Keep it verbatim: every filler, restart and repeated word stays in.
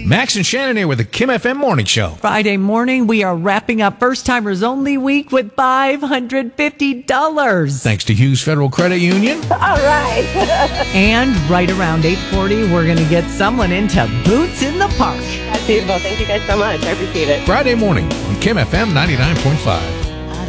Max and Shannon here with the Kim F M Morning Show. Friday morning, we are wrapping up First Timers Only Week with five hundred fifty dollars. Thanks to Hughes Federal Credit Union. All right. And right around eight forty, we're going to get someone into Boots in the Park. That's beautiful. Thank you guys so much. I appreciate it. Friday morning on Kim F M ninety-nine point five.